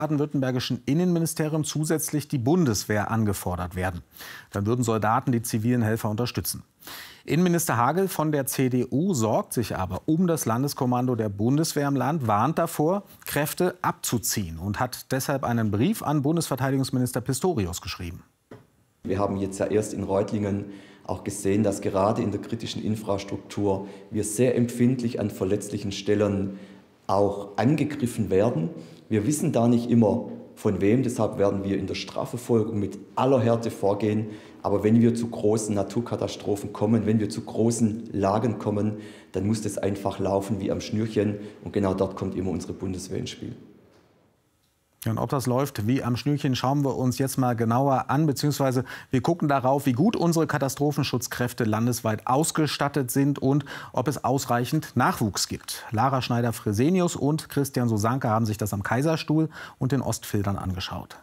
baden-württembergischen Innenministerium zusätzlich die Bundeswehr angefordert werden. Dann würden Soldaten die zivilen Helfer unterstützen. Innenminister Hagel von der CDU sorgt sich aber um das Landeskommando der Bundeswehr im Land, warnt davor, Kräfte abzuziehen und hat deshalb einen Brief an Bundesverteidigungsminister Pistorius geschrieben. Wir haben jetzt ja erst in Reutlingen auch gesehen, dass gerade in der kritischen Infrastruktur wir sehr empfindlich an verletzlichen Stellen auch angegriffen werden. Wir wissen da nicht immer von wem, deshalb werden wir in der Strafverfolgung mit aller Härte vorgehen. Aber wenn wir zu großen Naturkatastrophen kommen, wenn wir zu großen Lagen kommen, dann muss das einfach laufen wie am Schnürchen. Und genau dort kommt immer unsere Bundeswehr ins Spiel. Und ob das läuft wie am Schnürchen, schauen wir uns jetzt mal genauer an. Beziehungsweise wir gucken darauf, wie gut unsere Katastrophenschutzkräfte landesweit ausgestattet sind und ob es ausreichend Nachwuchs gibt. Lara Schneider-Fresenius und Christian Sosanke haben sich das am Kaiserstuhl und den Ostfildern angeschaut.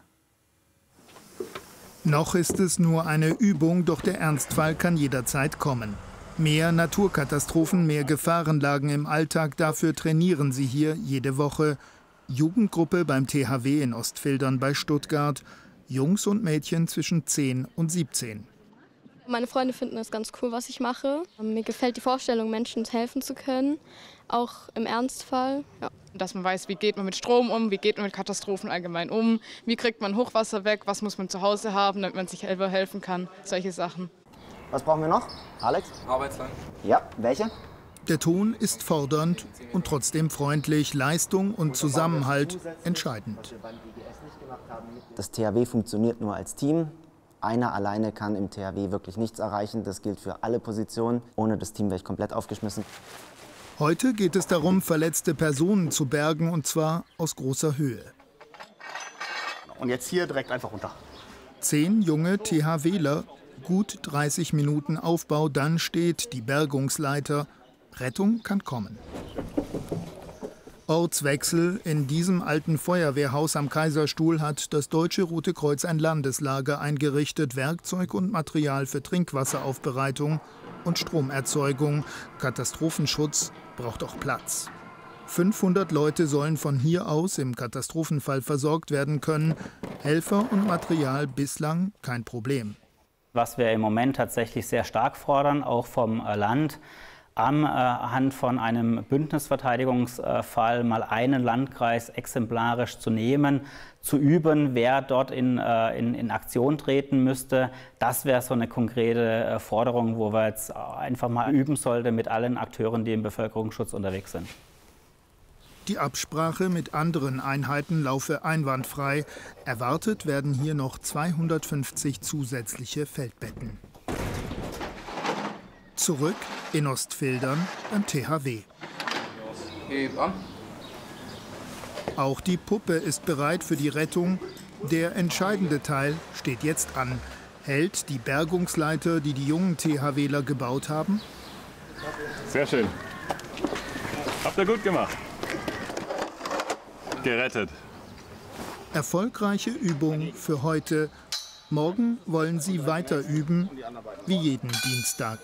Noch ist es nur eine Übung, doch der Ernstfall kann jederzeit kommen. Mehr Naturkatastrophen, mehr Gefahrenlagen im Alltag, dafür trainieren sie hier jede Woche. Jugendgruppe beim THW in Ostfildern bei Stuttgart. Jungs und Mädchen zwischen 10 und 17. Meine Freunde finden es ganz cool, was ich mache. Mir gefällt die Vorstellung, Menschen helfen zu können, auch im Ernstfall. Ja. Dass man weiß, wie geht man mit Strom um, wie geht man mit Katastrophen allgemein um, wie kriegt man Hochwasser weg, was muss man zu Hause haben, damit man sich selber helfen kann, solche Sachen. Was brauchen wir noch, Alex? Arbeitslang. Ja, welche? Der Ton ist fordernd und trotzdem freundlich, Leistung und Zusammenhalt entscheidend. Das THW funktioniert nur als Team. Einer alleine kann im THW wirklich nichts erreichen. Das gilt für alle Positionen. Ohne das Team wäre ich komplett aufgeschmissen. Heute geht es darum, verletzte Personen zu bergen, und zwar aus großer Höhe. Und jetzt hier direkt einfach runter. 10 junge THWler, gut 30 Minuten Aufbau, dann steht die Bergungsleiter. Rettung kann kommen. Ortswechsel. In diesem alten Feuerwehrhaus am Kaiserstuhl hat das Deutsche Rote Kreuz ein Landeslager eingerichtet. Werkzeug und Material für Trinkwasseraufbereitung und Stromerzeugung. Katastrophenschutz braucht auch Platz. 500 Leute sollen von hier aus im Katastrophenfall versorgt werden können. Helfer und Material bislang kein Problem. Was wir im Moment tatsächlich sehr stark fordern, auch vom Land, anhand von einem Bündnisverteidigungsfall mal einen Landkreis exemplarisch zu nehmen, zu üben, wer dort in Aktion treten müsste. Das wäre so eine konkrete Forderung, wo wir jetzt einfach mal üben sollten mit allen Akteuren, die im Bevölkerungsschutz unterwegs sind. Die Absprache mit anderen Einheiten laufe einwandfrei. Erwartet werden hier noch 250 zusätzliche Feldbetten. Zurück in Ostfildern beim THW. Auch die Puppe ist bereit für die Rettung. Der entscheidende Teil steht jetzt an. Hält die Bergungsleiter, die die jungen THWler gebaut haben? Sehr schön. Habt ihr gut gemacht. Gerettet. Erfolgreiche Übung für heute. Morgen wollen sie weiter üben, wie jeden Dienstag.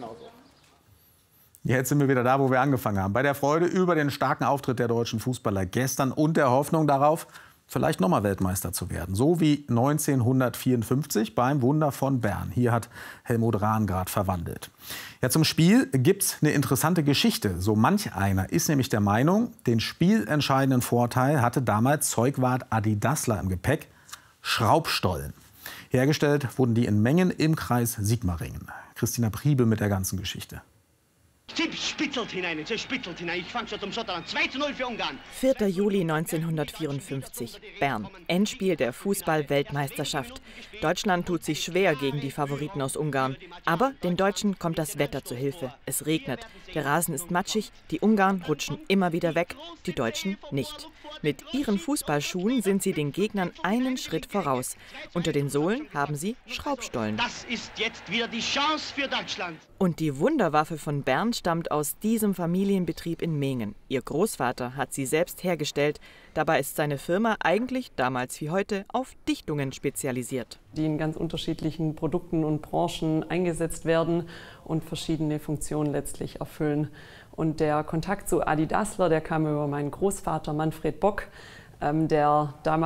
Jetzt sind wir wieder da, wo wir angefangen haben. Bei der Freude über den starken Auftritt der deutschen Fußballer gestern und der Hoffnung darauf, vielleicht nochmal Weltmeister zu werden. So wie 1954 beim Wunder von Bern. Hier hat Helmut Rahn gerade verwandelt. Ja, zum Spiel gibt es eine interessante Geschichte. So manch einer ist nämlich der Meinung, den spielentscheidenden Vorteil hatte damals Zeugwart Adi Dassler im Gepäck: Schraubstollen. Hergestellt wurden die in Mengen im Kreis Sigmaringen. Christina Priebe mit der ganzen Geschichte. Sie spitzelt hinein. Ich fange schon zum Schotter an. 2:0 für Ungarn. 4. Juli 1954, Bern. Endspiel der Fußball-Weltmeisterschaft. Deutschland tut sich schwer gegen die Favoriten aus Ungarn. Aber den Deutschen kommt das Wetter zu Hilfe. Es regnet. Der Rasen ist matschig. Die Ungarn rutschen immer wieder weg. Die Deutschen nicht. Mit ihren Fußballschuhen sind sie den Gegnern einen Schritt voraus. Unter den Sohlen haben sie Schraubstollen. Das ist jetzt wieder die Chance für Deutschland. Und die Wunderwaffe von Bern stammt aus diesem Familienbetrieb in Mengen. Ihr Großvater hat sie selbst hergestellt. Dabei ist seine Firma eigentlich, damals wie heute, auf Dichtungen spezialisiert. Die in ganz unterschiedlichen Produkten und Branchen eingesetzt werden und verschiedene Funktionen letztlich erfüllen. Und der Kontakt zu Adi Dassler, der kam über meinen Großvater Manfred Bock, der damals